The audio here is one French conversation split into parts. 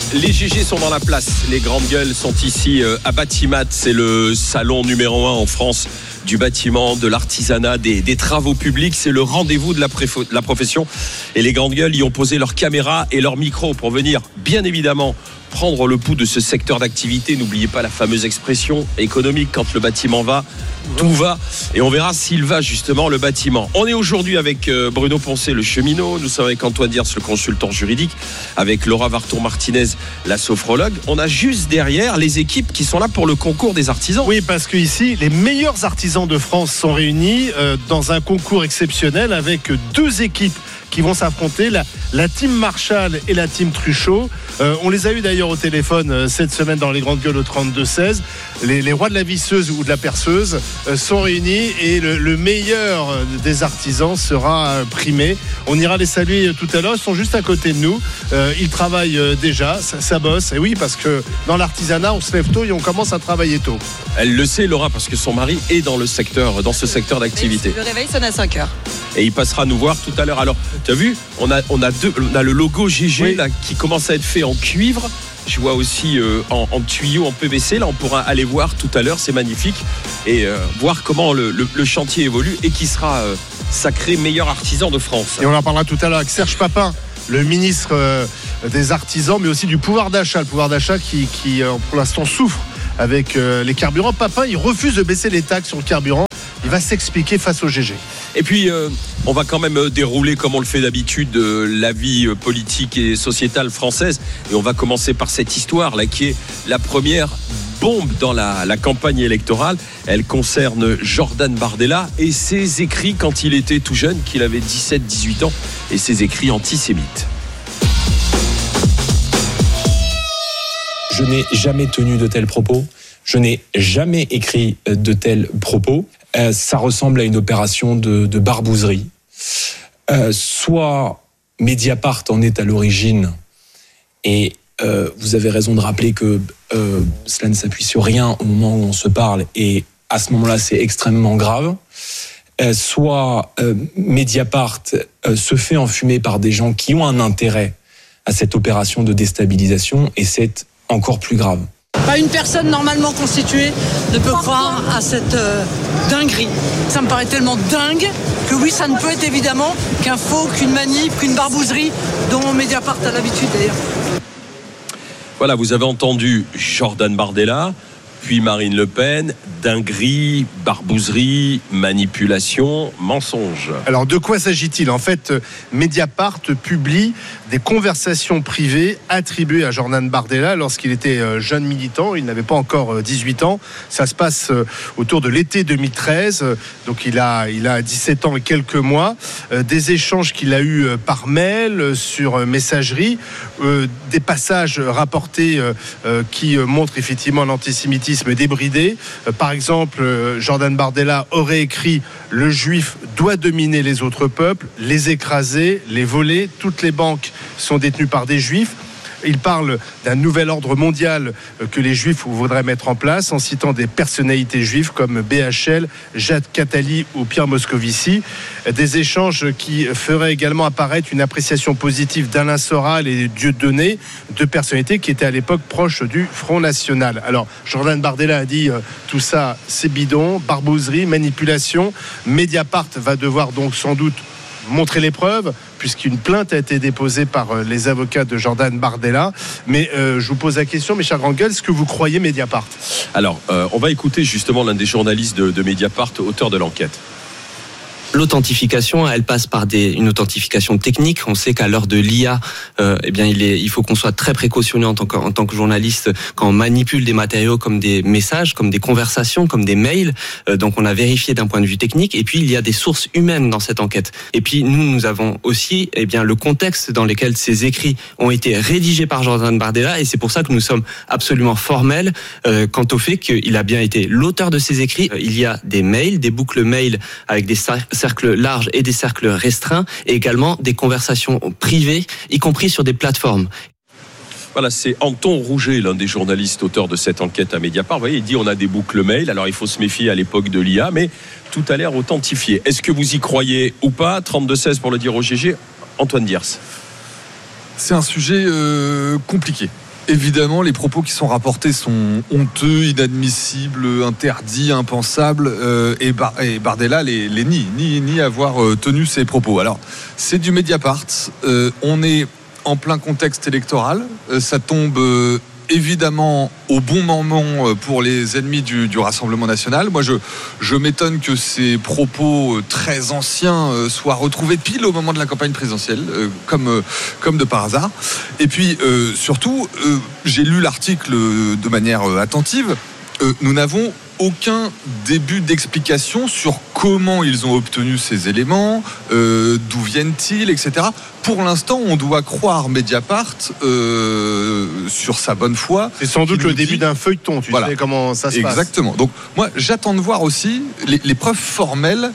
Les GG sont dans la place, les grandes gueules sont ici à Batimat, c'est le salon numéro 1 en France du bâtiment, de l'artisanat, des travaux publics, c'est le rendez-vous de la profession et les grandes gueules y ont posé leurs caméras et leurs micros pour venir bien évidemment prendre le pouls de ce secteur d'activité. N'oubliez pas la fameuse expression économique, quand le bâtiment va, tout va, et on verra s'il va justement le bâtiment. On est aujourd'hui avec Bruno Poncet, le cheminot, nous sommes avec Antoine Diers, le consultant juridique, avec Laura Vartour-Martinez, la sophrologue. On a juste derrière les équipes qui sont là pour le concours des artisans. Oui, parce que ici, les meilleurs artisans de France sont réunis dans un concours exceptionnel avec deux équipes qui vont s'affronter, la team Marshall et la team Truchot. On les a eu d'ailleurs au téléphone cette semaine dans les grandes gueules au 32-16. Les rois de la visseuse ou de la perceuse sont réunis et le meilleur des artisans sera primé. On ira les saluer tout à l'heure, ils sont juste à côté de nous. Ils travaillent déjà, ça bosse. Et oui, parce que dans l'artisanat, on se lève tôt et on commence à travailler tôt. Elle le sait, Laura, parce que son mari est dans ce secteur d'activité. Le réveil sonne à 5h. Et il passera nous voir tout à l'heure. Alors, tu as vu, on a le logo GG oui, là, qui commence à être fait en cuivre. Je vois aussi en tuyau, en PVC. Là, on pourra aller voir tout à l'heure, c'est magnifique. Et voir comment le chantier évolue et qui sera sacré meilleur artisan de France. Et on en parlera tout à l'heure avec Serge Papin, le ministre des artisans, mais aussi du pouvoir d'achat. Le pouvoir d'achat qui pour l'instant souffre avec les carburants. Papin, il refuse de baisser les taxes sur le carburant. Il va s'expliquer face au GG. Et puis, on va quand même dérouler, comme on le fait d'habitude, la vie politique et sociétale française. Et on va commencer par cette histoire là, qui est la première bombe dans la campagne électorale. Elle concerne Jordan Bardella et ses écrits quand il était tout jeune, qu'il avait 17-18 ans, et ses écrits antisémites. Je n'ai jamais tenu de tels propos. Je n'ai jamais écrit de tels propos. Ça ressemble à une opération de barbouzerie. Soit Mediapart en est à l'origine, et vous avez raison de rappeler que cela ne s'appuie sur rien au moment où on se parle, et à ce moment-là, c'est extrêmement grave. Soit Mediapart se fait enfumer par des gens qui ont un intérêt à cette opération de déstabilisation, et c'est encore plus grave. Pas une personne normalement constituée ne peut croire à cette dinguerie. Ça me paraît tellement dingue que oui, ça ne peut être évidemment qu'un faux, qu'une manip, qu'une barbouzerie dont Mediapart a l'habitude d'ailleurs. Voilà, vous avez entendu Jordan Bardella, puis Marine Le Pen, dinguerie, barbouzerie, manipulation, mensonge. Alors de quoi s'agit-il ? En fait, Mediapart publie des conversations privées attribuées à Jordan Bardella lorsqu'il était jeune militant. Il n'avait pas encore 18 ans. Ça se passe autour de l'été 2013. Donc il a 17 ans et quelques mois. Des échanges qu'il a eus par mail, sur messagerie, des passages rapportés qui montrent effectivement l'antisémitisme débridé. Par exemple, Jordan Bardella aurait écrit « Le juif doit dominer les autres peuples, les écraser, les voler. Toutes les banques sont détenues par des juifs. » Il parle d'un nouvel ordre mondial que les Juifs voudraient mettre en place en citant des personnalités juives comme BHL, Jacques Attali ou Pierre Moscovici. Des échanges qui feraient également apparaître une appréciation positive d'Alain Soral et Dieudonné, deux personnalités qui étaient à l'époque proches du Front National. Alors, Jordan Bardella a dit tout ça, c'est bidon, barbouzerie, manipulation. Mediapart va devoir donc sans doute montrer les preuves, puisqu'une plainte a été déposée par les avocats de Jordan Bardella. Mais je vous pose la question, mes chers grands gueules, est-ce que vous croyez Mediapart ? Alors, on va écouter justement l'un des journalistes de Mediapart, auteur de l'enquête. L'authentification, elle passe par une authentification technique. On sait qu'à l'heure de l'IA, il faut qu'on soit très précautionneux en tant que journaliste quand on manipule des matériaux comme des messages, comme des conversations, comme des mails. Donc on a vérifié d'un point de vue technique. Et puis il y a des sources humaines dans cette enquête. Et puis nous avons aussi le contexte dans lequel ces écrits ont été rédigés par Jordan Bardella. Et c'est pour ça que nous sommes absolument formels quant au fait qu'il a bien été l'auteur de ces écrits. Il y a des mails, des boucles mails avec des cercles larges et des cercles restreints, et également des conversations privées, y compris sur des plateformes. Voilà, c'est Anton Rouget, l'un des journalistes auteurs de cette enquête à Mediapart. Vous voyez, il dit on a des boucles mail, alors il faut se méfier à l'époque de l'IA, mais tout a l'air authentifié. Est-ce que vous y croyez ou pas ? 32-16 pour le dire au GG. Antoine Diers. C'est un sujet compliqué. Évidemment, les propos qui sont rapportés sont honteux, inadmissibles, interdits, impensables, et Bardella les nie avoir tenu ces propos. Alors, c'est du Mediapart, on est en plein contexte électoral, ça tombe évidemment au bon moment pour les ennemis du Rassemblement national. Moi, je m'étonne que ces propos très anciens soient retrouvés pile au moment de la campagne présidentielle, comme de par hasard. Et puis, surtout, j'ai lu l'article de manière attentive. Nous n'avons aucun début d'explication sur comment ils ont obtenu ces éléments, d'où viennent-ils, etc. Pour l'instant, on doit croire Mediapart sur sa bonne foi. C'est sans doute le début d'un feuilleton, tu sais comment ça se passe. Exactement. Donc moi, j'attends de voir aussi les preuves formelles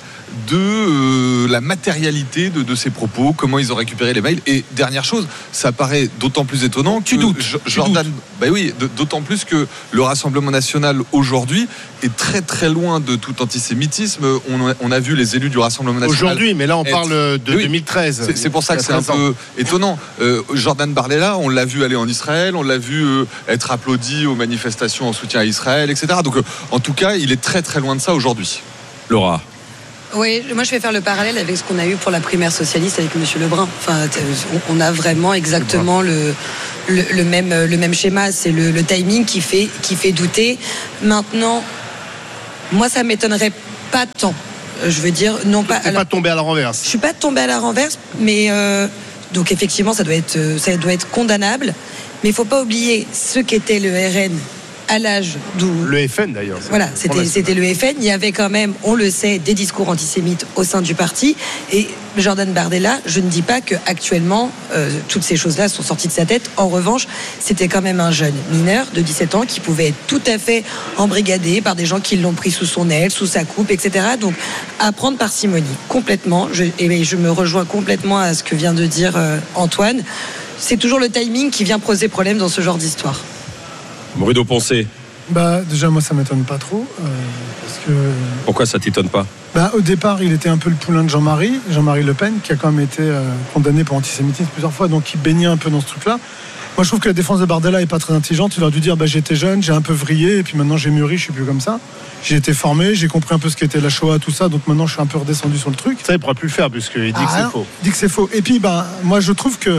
de la matérialité de ces propos, comment ils ont récupéré les mails. Et dernière chose, ça paraît d'autant plus étonnant que Jordan, d'autant plus que le Rassemblement national aujourd'hui est très très loin de tout antisémitisme. On a vu les élus du Rassemblement national aujourd'hui, mais là on parle de 2013. C'est pour ça que c'est un peu étonnant. Jordan Bardella, on l'a vu aller en Israël, on l'a vu être applaudi aux manifestations en soutien à Israël, etc. Donc en tout cas, il est très très loin de ça aujourd'hui. Laura. Oui, moi je vais faire le parallèle avec ce qu'on a eu pour la primaire socialiste avec M. Lebrun. Enfin, on a vraiment exactement le même schéma. C'est le timing qui fait douter. Maintenant, moi ça m'étonnerait pas tant. Je veux dire, non pas. Pas tombé à la renverse. Je suis pas tombée à la renverse, mais donc effectivement ça doit être condamnable. Mais il faut pas oublier ce qu'était le RN. À l'âge d'où... Le FN d'ailleurs. Voilà, c'était le FN. Il y avait quand même, on le sait, des discours antisémites au sein du parti. Et Jordan Bardella, je ne dis pas qu'actuellement, toutes ces choses-là sont sorties de sa tête. En revanche, c'était quand même un jeune mineur de 17 ans qui pouvait être tout à fait embrigadé par des gens qui l'ont pris sous son aile, sous sa coupe, etc. Donc, à prendre parcimonie, complètement. Je me rejoins complètement à ce que vient de dire Antoine. C'est toujours le timing qui vient poser problème dans ce genre d'histoire. Bruno Poncet. Déjà moi ça m'étonne pas trop parce que... Pourquoi ça t'étonne pas? Au départ il était un peu le poulain de Jean-Marie Le Pen qui a quand même été condamné pour antisémitisme plusieurs fois, donc il baignait un peu dans ce truc là. Moi je trouve que la défense de Bardella est pas très intelligente. Il aurait dû dire j'étais jeune, j'ai un peu vrillé et puis maintenant j'ai mûri, je suis plus comme ça. J'ai été formé, j'ai compris un peu ce qu'était la Shoah, tout ça, donc maintenant je suis un peu redescendu sur le truc. Ça il pourra plus le faire puisqu'il dit que c'est faux. Il dit que c'est faux. Et puis moi je trouve que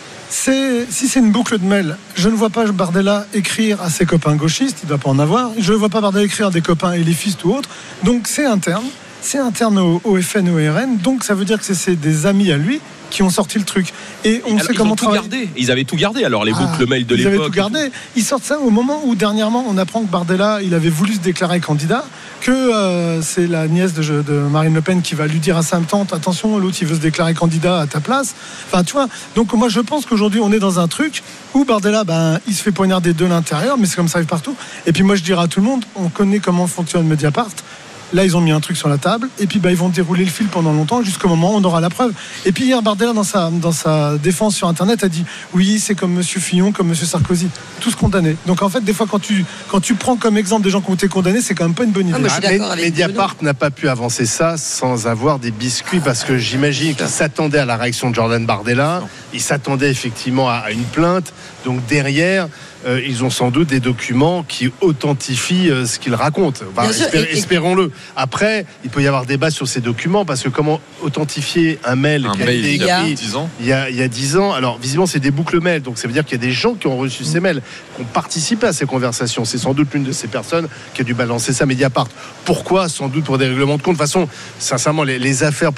si c'est une boucle de mail, je ne vois pas Bardella écrire à ses copains gauchistes, il ne doit pas en avoir. Je ne vois pas Bardella écrire à des copains élifistes ou autres. Donc c'est interne au FN ou au RN. Donc ça veut dire que c'est des amis à lui qui ont sorti le truc. Et on sait comment travailler. Ils avaient tout gardé, alors les boucles mail de l'époque. Ils avaient tout gardé. Ils sortent ça au moment où dernièrement on apprend que Bardella, il avait voulu se déclarer candidat, que c'est la nièce de Marine Le Pen qui va lui dire à sa tante attention, l'autre il veut se déclarer candidat à ta place. Enfin tu vois, donc moi je pense qu'aujourd'hui on est dans un truc où Bardella il se fait poignarder de l'intérieur, mais c'est comme ça arrive partout. Et puis moi je dirais à tout le monde, on connaît comment fonctionne Mediapart. Là, ils ont mis un truc sur la table et puis ils vont dérouler le fil pendant longtemps jusqu'au moment où on aura la preuve. Et puis hier, Bardella, dans sa défense sur Internet, a dit oui, c'est comme M. Fillon, comme M. Sarkozy, tous condamnés. Donc en fait, des fois, quand tu prends comme exemple des gens qui ont été condamnés, c'est quand même pas une bonne idée. Mediapart n'a pas pu avancer ça sans avoir des biscuits parce que j'imagine qu'ils s'attendaient à la réaction de Jordan Bardella. Ils s'attendaient effectivement à une plainte. Donc derrière, ils ont sans doute des documents qui authentifient ce qu'ils racontent. Espérons-le. Après, il peut y avoir débat sur ces documents parce que comment authentifier un mail qui a été écrit il y a 10 ans. Alors visiblement c'est des boucles mail, donc ça veut dire qu'il y a des gens qui ont reçu ces mails, qui ont participé à ces conversations. C'est sans doute l'une de ces personnes qui a dû balancer ça Mediapart. Pourquoi? Sans doute pour des règlements de compte. De toute façon, sincèrement, les affaires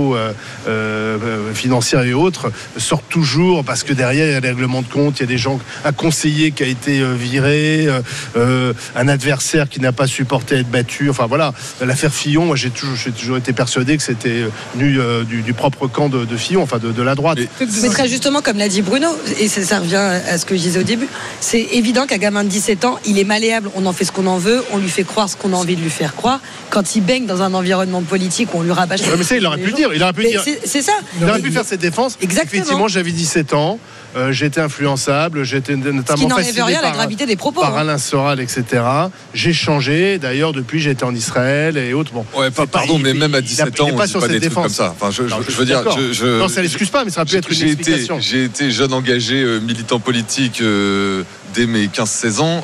politico-financières et autres sortent toujours parce que derrière il y a des règlements de compte, il y a des gens, un conseiller qui a été viré, un adversaire qui n'a pas supporté être battu. Enfin voilà, l'affaire Fillon, moi j'ai toujours été persuadé que c'était du propre camp de Fillon, enfin de la droite. Mais très justement, comme l'a dit Bruno, et ça revient à ce que je disais au début, c'est évident qu'un gamin de 17 ans, il est malléable, on en fait ce qu'on en veut, on lui fait croire ce qu'on a envie de lui faire croire. Quand il baigne dans un environnement politique où on lui rabâche... mais ça, il aurait pu le dire. C'est ça. Il aurait pu faire cette défense. Exactement. Effectivement, j'avais 17 ans. J'étais influençable, j'étais notamment fasciné rien, la gravité des propos, par Alain Soral, etc. J'ai changé, d'ailleurs depuis j'étais en Israël et autres. Bon, mais même à 17 ans, on ne dit pas des trucs comme ça. Enfin, je veux dire, non, ça l'excuse pas, mais ça aurait pu être une explication. J'ai été jeune engagé, militant politique dès mes 15-16 ans,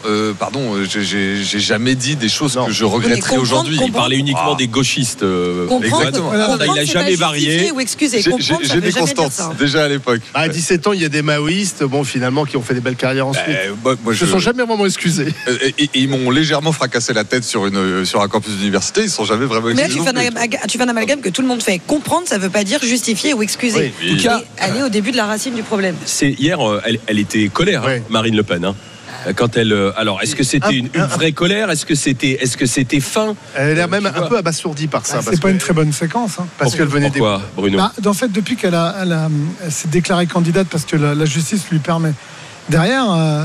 j'ai jamais dit des choses que je regretterais aujourd'hui. Il parlait uniquement des gauchistes. Exactement. Il n'a jamais varié. J'ai des constantes déjà à l'époque. À 17 ans, il y a des maoïstes, finalement, qui ont fait des belles carrières ensuite. Ils ne se sont jamais vraiment excusés. Et ils m'ont légèrement fracassé la tête sur un campus d'université. Ils ne sont jamais vraiment excusés. Mais là, tu fais un amalgame que tout le monde fait. Comprendre, ça ne veut pas dire justifier ou excuser. Oui. En tout cas, aller au début de la racine du problème. Hier, elle était colère, Marine Le Pen. Quand elle, alors, est-ce que c'était une vraie colère? Est-ce que c'était fin? Elle a l'air même un peu abasourdie par ça. C'est pas une très bonne séquence. Parce qu'elle venait des. Pourquoi, Bruno? En fait, depuis qu'elle s'est déclarée candidate parce que la justice lui permet. Derrière,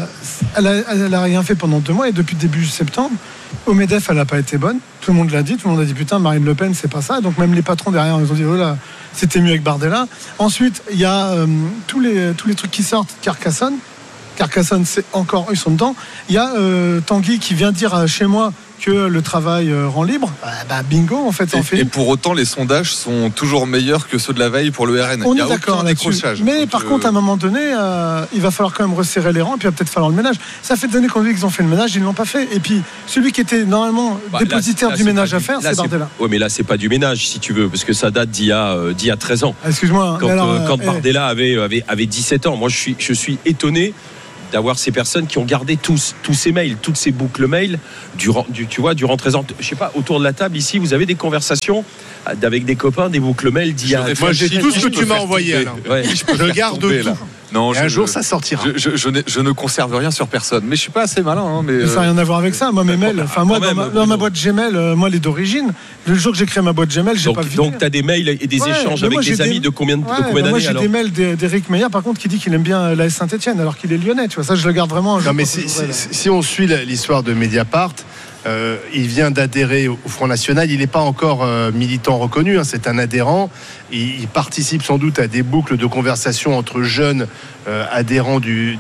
elle a rien fait pendant 2 mois et depuis début septembre, au MEDEF, elle n'a pas été bonne. Tout le monde l'a dit. Tout le monde a dit putain, Marine Le Pen, c'est pas ça. Donc même les patrons derrière, ils ont dit oh là, c'était mieux avec Bardella. Ensuite, il y a tous les trucs qui sortent. Carcassonne, c'est encore, ils sont dedans. Il y a Tanguy qui vient dire chez moi que le travail rend libre. Bingo, en fait, Et pour autant, les sondages sont toujours meilleurs que ceux de la veille pour le RN. On est d'accord là-dessus. Mais par contre, à un moment donné, il va falloir quand même resserrer les rangs, et puis il va peut-être falloir le ménage. Ça fait des années qu'on dit qu'ils ont fait le ménage, ils ne l'ont pas fait. Et puis, celui qui était normalement dépositaire du ménage à faire, c'est Bardella. Oui, mais là, c'est pas du ménage, si tu veux, parce que ça date d'il y a 13 ans. Excuse-moi. Quand Bardella avait 17 ans. Moi, je suis étonné d'avoir ces personnes qui ont gardé tous ces mails, toutes ces boucles mails durant 13 ans. Je sais pas, autour de la table ici, vous avez des conversations avec des copains, des boucles mails d'il y a... Moi, j'ai tout ce que tu m'as envoyé, Alain. Je garde tout. Non, un jour, ça sortira. Je ne conserve rien sur personne, mais je suis pas assez malin. Mais ça n'a rien à voir avec ça. Moi, mes mails, dans ma boîte Gmail, moi, les d'origine, le jour que j'ai créé ma boîte Gmail, j'ai pas vu. Donc, tu as des mails et des échanges avec des amis de combien d'années? Moi, j'ai des mails d'Éric Meyer, par contre, qui dit qu'il aime bien l'AS Saint-Etienne, alors qu'il est lyonnais. Tu vois, ça, je le garde vraiment. Non, mais si on suit l'histoire de Mediapart, il vient d'adhérer au Front National. Il n'est pas encore militant reconnu, c'est un adhérent. Il participe sans doute à des boucles de conversation entre jeunes adhérents du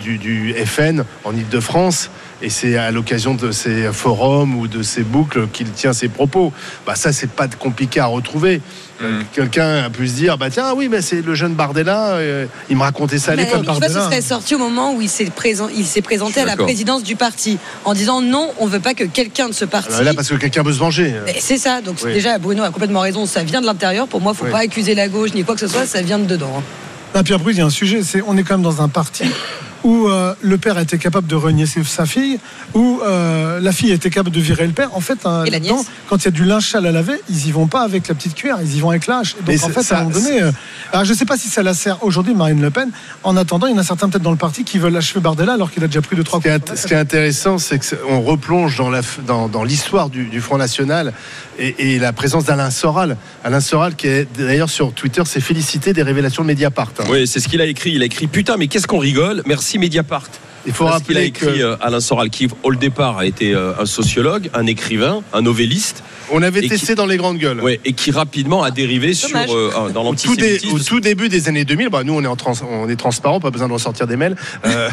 FN en Ile-de-France. Et c'est à l'occasion de ces forums ou de ces boucles qu'il tient ses propos. Ça, c'est pas compliqué à retrouver. Quelqu'un a pu se dire tiens, oui, mais c'est le jeune Bardella, il me racontait ça à l'époque. Je sais pas si ce serait sorti au moment où il s'est présenté à la présidence du parti en disant non, on veut pas que quelqu'un de ce parti. Là, parce que quelqu'un veut se venger. C'est ça. Donc déjà, Bruno a complètement raison. Ça vient de l'intérieur. Pour moi, faut pas accuser la gauche ni quoi que ce soit. Ça vient de dedans. Pierre Bruce, il y a un sujet. On est quand même dans un parti où le père était capable de renier sa fille, où la fille était capable de virer le père. En fait, quand il y a du linge sale à laver, ils y vont pas avec la petite cuillère, ils y vont avec l'âge. Donc en fait, à un moment donné, alors je sais pas si ça la sert aujourd'hui Marine Le Pen. En attendant, il y en a certains peut-être dans le parti qui veulent achever Bardella alors qu'il a déjà pris 2-3 coups. Ce qui est intéressant, c'est qu'on replonge dans l'histoire du Front National et la présence d'Alain Soral. Alain Soral, qui est d'ailleurs sur Twitter, s'est félicité des révélations de Mediapart. Oui, c'est ce qu'il a écrit. Il a écrit putain, mais qu'est-ce qu'on rigole. Merci Mediapart. Il faut rappeler qu'il a écrit Alain Soral, qui au départ a été un sociologue, un écrivain, un novelliste. On avait testé dans les grandes gueules. Oui, et qui rapidement a dérivé dans l'antisémitisme. Au tout début des années 2000, nous on est transparent, pas besoin de ressortir des mails.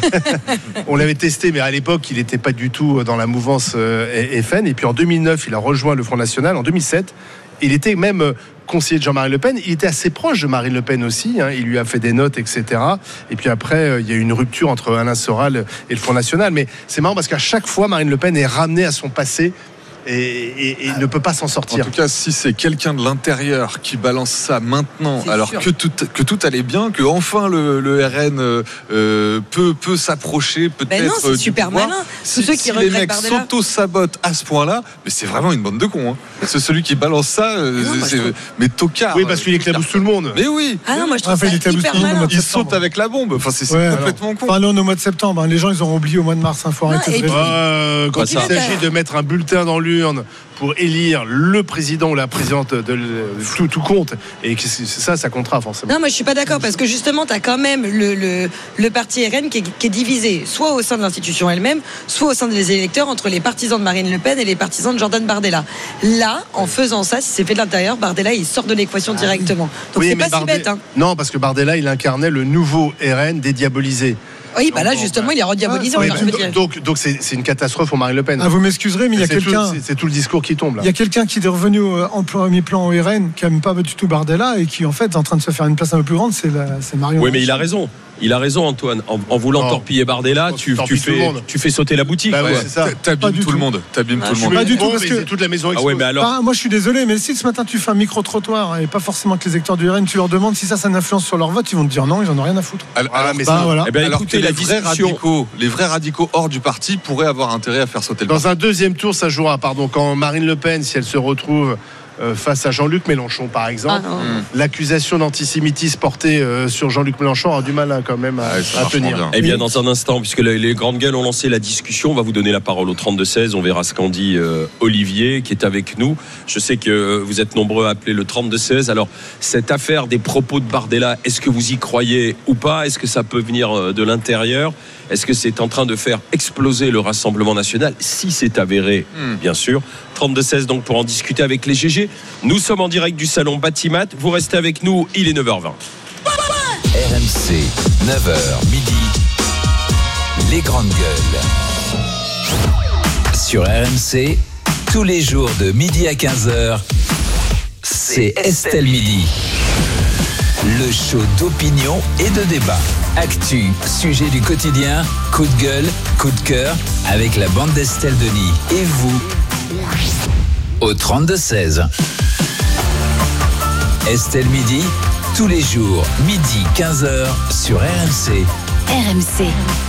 On l'avait testé, mais à l'époque il n'était pas du tout dans la mouvance FN. Et puis en 2009, il a rejoint le Front National. En 2007, il était même conseiller de Jean-Marie Le Pen. Il était assez proche de Marine Le Pen aussi. Il lui a fait des notes, etc. Et puis après, il y a eu une rupture entre Alain Soral et le Front National. Mais c'est marrant parce qu'à chaque fois, Marine Le Pen est ramenée à son passé. Et ne peut pas s'en sortir. En tout cas, si c'est quelqu'un de l'intérieur qui balance ça maintenant, alors que tout allait bien, que enfin le RN peut s'approcher peut-être. Non, c'est super pouvoir. malin. Si ceux qui les mecs s'auto-sabotent à ce point-là, mais c'est vraiment une bande de cons. C'est celui qui balance ça, mais tocard. Oui, parce qu'il éclabousse tout le monde. Mais oui. Ah non, moi je trouve ça hyper malin. Il saute avec la bombe. Enfin, c'est complètement con. Enfin, là, on est au mois de septembre. Les gens, ils auront oublié au mois de mars. Faut arrêter de quand il s'agit de mettre un bulletin dans l'urne pour élire le président ou la présidente de tout compte, et ça comptera forcément. Non, moi je suis pas d'accord parce que justement tu as quand même le parti RN qui est divisé soit au sein de l'institution elle-même, soit au sein des électeurs entre les partisans de Marine Le Pen et les partisans de Jordan Bardella. Là, en faisant ça, si c'est fait de l'intérieur, Bardella il sort de l'équation directement. Donc c'est pas si bête. Non, parce que Bardella il incarnait le nouveau RN dédiabolisé. Oui, là justement, il est rediabolisé. Donc c'est une catastrophe pour Marine Le Pen. Vous m'excuserez, mais il y a quelqu'un. C'est tout le discours qui tombe là. Il y a quelqu'un qui est revenu en premier plan au RN, qui n'aime pas du tout Bardella et qui en fait est en train de se faire une place un peu plus grande, c'est Marion. Oui, mais il a raison. Il a raison, Antoine. En voulant torpiller Bardella, tu fais sauter la boutique. Bah ouais, quoi. c'est ça. T'abîmes tout le monde. T'abîmes tout le monde. Pas du tout, parce que toute la maison explose. Ah ouais, mais alors. moi je suis désolé, mais si ce matin tu fais un micro-trottoir et pas forcément que les électeurs du RN, tu leur demandes si ça a une influence sur leur vote, ils vont te dire non, ils en ont rien à foutre. Voilà. Eh bien, Alors écoutez, que la les vrais radicaux hors du parti pourraient avoir intérêt à faire sauter le Dans parti. un deuxième tour, ça jouera. Quand Marine Le Pen, si elle se retrouve face à Jean-Luc Mélenchon, par exemple, l'accusation d'antisémitisme portée sur Jean-Luc Mélenchon aura du mal quand même à tenir. Eh bien, dans un instant, puisque les grandes gueules ont lancé la discussion, on va vous donner la parole au 32-16. On verra ce qu'en dit Olivier, qui est avec nous. Je sais que vous êtes nombreux à appeler le 32-16. Alors, cette affaire des propos de Bardella, est-ce que vous y croyez ou pas? Est-ce que ça peut venir de l'intérieur? Est-ce que c'est en train de faire exploser le Rassemblement national? Si c'est avéré, bien sûr. 32-16 donc pour en discuter avec les GG. Nous sommes en direct du salon Batimat. Vous restez avec nous, il est 9h20. RMC, 9h midi. Les grandes gueules. Sur RMC, tous les jours de midi à 15h, c'est Estelle Midi. Le show d'opinion et de débat. Actu, sujet du quotidien, coup de gueule, coup de cœur, avec la bande d'Estelle Denis. Et vous, au 32-16. Estelle Midi, tous les jours, midi 15h, sur RMC. RMC,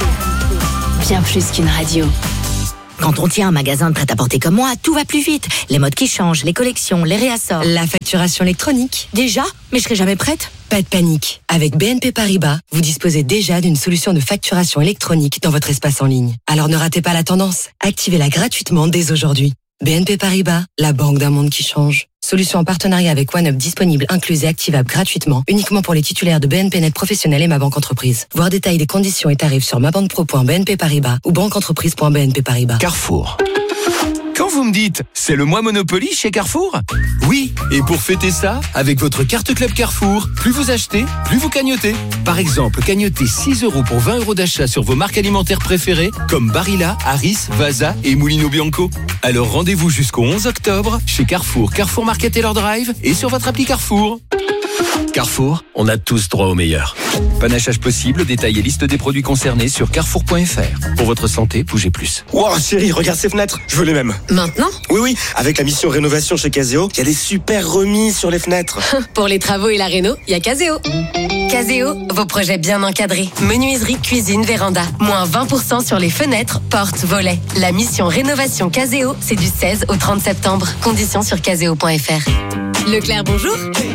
bien plus qu'une radio. Quand on tient un magasin de prêt-à-porter comme moi, tout va plus vite. Les modes qui changent, les collections, les réassorts. La facturation électronique. Déjà? Mais je serai jamais prête? Pas de panique. Avec BNP Paribas, vous disposez déjà d'une solution de facturation électronique dans votre espace en ligne. Alors ne ratez pas la tendance. Activez-la gratuitement dès aujourd'hui. BNP Paribas, la banque d'un monde qui change. Solution en partenariat avec OneUp disponible, incluse et activable gratuitement, uniquement pour les titulaires de BNP Net Professionnel et Ma Banque Entreprise. Voir détails des conditions et tarifs sur mabanquepro.bnp Paribas ou banqueentreprise.bnp Paribas. Carrefour. Quand vous me dites « c'est le mois Monopoly chez Carrefour », oui, et pour fêter ça, avec votre carte Club Carrefour, plus vous achetez, plus vous cagnotez. Par exemple, cagnotez 6 € pour 20 € d'achat sur vos marques alimentaires préférées, comme Barilla, Harris, Vasa et Mulino Bianco. Alors rendez-vous jusqu'au 11 octobre chez Carrefour, Carrefour Market Taylor Drive et sur votre appli Carrefour. Carrefour, on a tous droit au meilleur. Panachage possible, détail et liste des produits concernés sur carrefour.fr. Pour votre santé, bougez plus. Wow, chérie, regarde ces fenêtres, je veux les mêmes. Maintenant? Oui, avec la mission rénovation chez Caseo, il y a des super remises sur les fenêtres. Pour les travaux et la réno, il y a Caseo. Caseo, vos projets bien encadrés. Menuiserie, cuisine, véranda. Moins 20% sur les fenêtres, portes, volets. La mission rénovation Caseo, c'est du 16 au 30 septembre. Conditions sur caseo.fr. Leclerc, bonjour.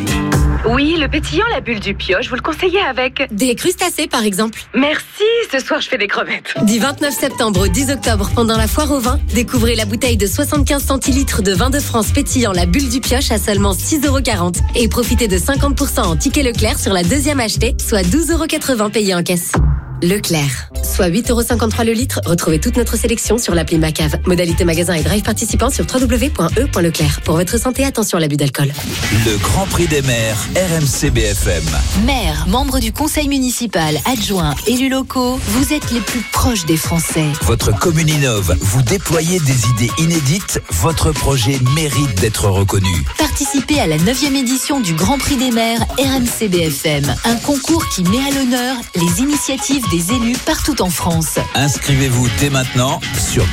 Oui, le pétillant, la bulle du pioche, vous le conseillez avec Des crustacés, par exemple. Merci, ce soir je fais des crevettes. Du 29 septembre au 10 octobre, pendant la foire au vin, découvrez la bouteille de 75 centilitres de vin de France pétillant la bulle du pioche à seulement 6,40 € et profitez de 50% en ticket Leclerc sur la deuxième achetée, soit 12,80 € payés en caisse. Leclerc, soit 8,53 € le litre. Retrouvez toute notre sélection sur l'appli Macave. Modalité magasin et drive participant sur www.e.leclerc. Pour votre santé, attention à l'abus d'alcool. Le Grand Prix des maires, RMC BFM. Maire, membre du conseil municipal, adjoint, élus locaux, vous êtes les plus proches des Français. Votre commune innove, vous déployez des idées inédites, votre projet mérite d'être reconnu. Participez à la 9e édition du Grand Prix des maires RMC BFM. Un concours qui met à l'honneur les initiatives des élus partout en France. Inscrivez-vous dès maintenant sur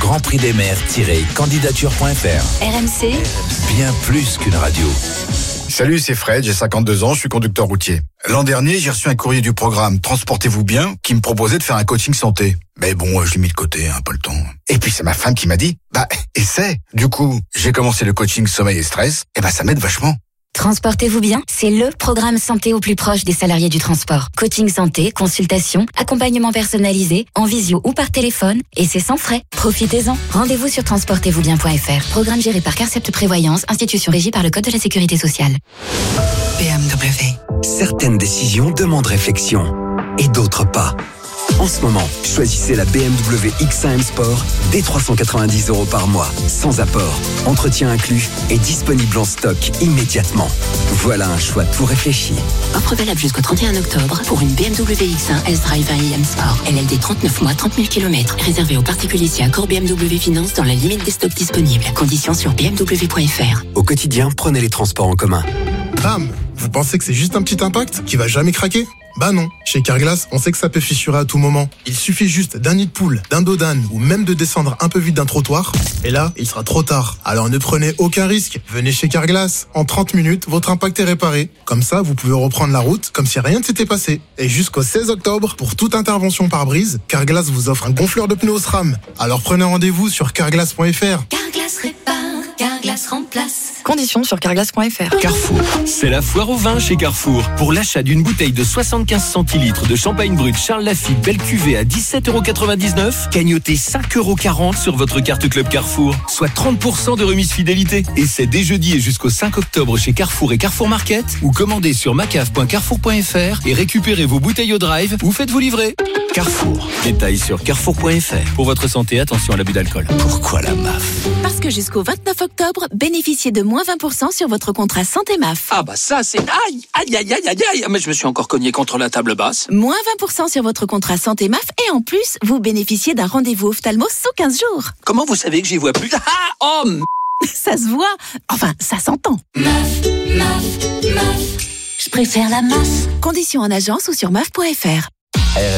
grandprixdesmaires-candidature.fr. RMC, bien plus qu'une radio. Salut, c'est Fred, j'ai 52 ans, je suis conducteur routier. L'an dernier, j'ai reçu un courrier du programme Transportez-vous bien qui me proposait de faire un coaching santé. Mais bon, je l'ai mis de côté, pas le temps. Et puis c'est ma femme qui m'a dit, essaie. Du coup, j'ai commencé le coaching sommeil et stress, et ça m'aide vachement. Transportez-vous bien, c'est le programme santé au plus proche des salariés du transport. Coaching santé, consultation, accompagnement personnalisé, en visio ou par téléphone, et c'est sans frais. Profitez-en. Rendez-vous sur transportezvousbien.fr. Programme géré par Carcept Prévoyance, institution régie par le Code de la Sécurité sociale. BMW. Certaines décisions demandent réflexion, et d'autres pas. En ce moment, choisissez la BMW X1 M Sport dès 390 € par mois, sans apport, entretien inclus et disponible en stock immédiatement. Voilà un choix tout réfléchi. Offre valable jusqu'au 31 octobre pour une BMW X1 S-Drive M Sport. LLD 39 mois, 30 000 km. Réservé aux particuliers si accord BMW Finance dans la limite des stocks disponibles. Conditions sur bmw.fr. Au quotidien, prenez les transports en commun. Bam! Vous pensez que c'est juste un petit impact qui va jamais craquer? Bah non, chez Carglass, on sait que ça peut fissurer à tout moment. Il suffit juste d'un nid de poule, d'un dos d'âne ou même de descendre un peu vite d'un trottoir. Et là, il sera trop tard. Alors ne prenez aucun risque. Venez chez Carglass. En 30 minutes, votre impact est réparé. Comme ça, vous pouvez reprendre la route comme si rien ne s'était passé. Et jusqu'au 16 octobre, pour toute intervention pare-brise, Carglass vous offre un gonfleur de pneus au SRAM. Alors prenez rendez-vous sur carglass.fr. Carglass répare, Carglass remplace. Conditions sur carglass.fr. Carrefour, c'est la foire au vin chez Carrefour. Pour l'achat d'une bouteille de 75 centilitres de champagne brut Charles Lafite belle cuvée à 17,99 €, cagnotez 5,40 € sur votre carte Club Carrefour, soit 30% de remise fidélité. Et c'est dès jeudi et jusqu'au 5 octobre chez Carrefour et Carrefour Market, ou commandez sur macave.carrefour.fr et récupérez vos bouteilles au drive ou faites-vous livrer. Carrefour, détails sur carrefour.fr. Pour votre santé, attention à l'abus d'alcool. Pourquoi la MAF? Parce que jusqu'au 29 octobre, bénéficiez de moins 20% sur votre contrat santé MAF. Ah bah ça c'est... Aïe. Mais je me suis encore cogné contre la table basse. Moins 20% sur votre contrat santé MAF et en plus, vous bénéficiez d'un rendez-vous ophtalmo sous 15 jours. Comment vous savez que j'y vois plus? Ça se voit. Enfin, ça s'entend. MAF. Je préfère la MAF. Conditions en agence ou sur MAF.fr.